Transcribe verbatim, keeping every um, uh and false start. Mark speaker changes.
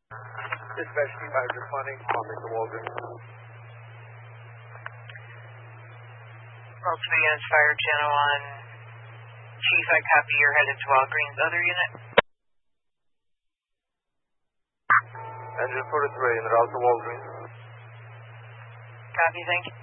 Speaker 1: Dispatch team five twenty, calling to Walgreens.
Speaker 2: Multiple units, fire channel one. Chief, I copy, you're headed to Walgreens. Other unit?
Speaker 1: Engine forty-three, en route to Walgreens.
Speaker 2: Copy, thank you.